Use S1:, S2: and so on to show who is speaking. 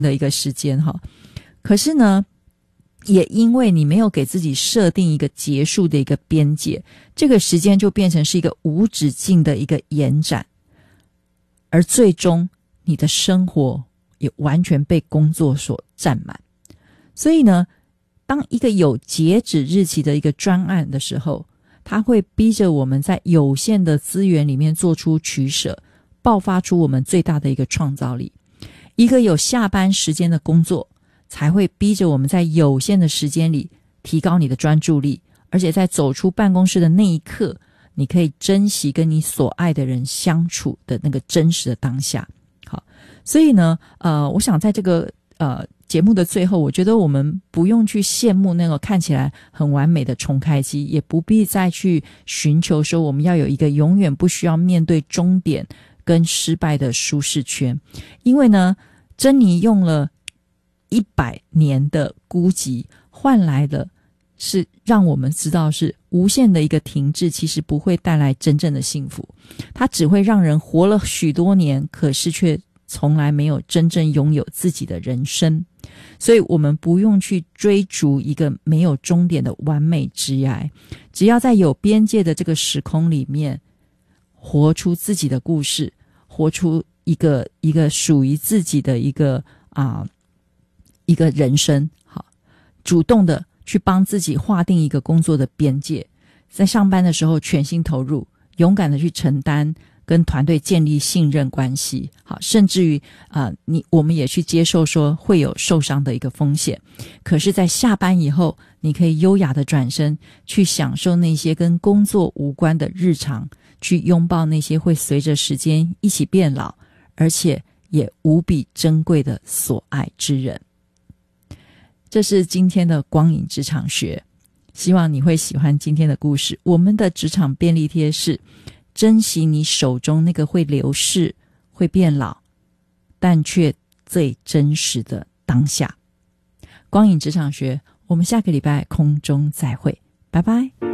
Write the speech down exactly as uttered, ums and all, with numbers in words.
S1: 的一个时间哈。可是呢，也因为你没有给自己设定一个结束的一个边界，这个时间就变成是一个无止境的一个延展，而最终你的生活也完全被工作所占满。所以呢，当一个有截止日期的一个专案的时候，它会逼着我们在有限的资源里面做出取舍，爆发出我们最大的一个创造力。一个有下班时间的工作，才会逼着我们在有限的时间里提高你的专注力，而且在走出办公室的那一刻，你可以珍惜跟你所爱的人相处的那个真实的当下。好，所以呢，呃，我想在这个呃节目的最后，我觉得我们不用去羡慕那个看起来很完美的重开机，也不必再去寻求说我们要有一个永远不需要面对终点跟失败的舒适圈。因为呢，珍妮用了一百年的孤寂换来的是让我们知道是无限的一个停滞其实不会带来真正的幸福，它只会让人活了许多年，可是却从来没有真正拥有自己的人生。所以我们不用去追逐一个没有终点的完美之涯，只要在有边界的这个时空里面活出自己的故事，活出一个一个属于自己的一个啊、呃、一个人生。好，主动的去帮自己划定一个工作的边界，在上班的时候全心投入，勇敢的去承担，跟团队建立信任关系。好，甚至于啊、呃，你我们也去接受说会有受伤的一个风险。可是在下班以后，你可以优雅的转身去享受那些跟工作无关的日常，去拥抱那些会随着时间一起变老，而且也无比珍贵的所爱之人。这是今天的光影职场学，希望你会喜欢今天的故事。我们的职场便利贴是珍惜你手中那个会流逝、会变老，但却最真实的当下。光影职场学，我们下个礼拜空中再会，拜拜。